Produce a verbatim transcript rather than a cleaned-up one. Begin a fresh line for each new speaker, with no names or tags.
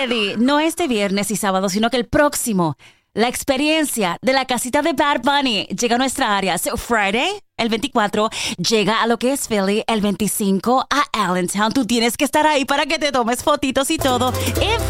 Eddie, no este viernes y sábado, sino que el próximo. La experiencia de la casita de Bad Bunny llega a nuestra área. So, Friday, el veinticuatro, llega a lo que es Philly, el veinticinco a Allentown. Tú tienes que estar ahí para que te tomes fotitos y todo. If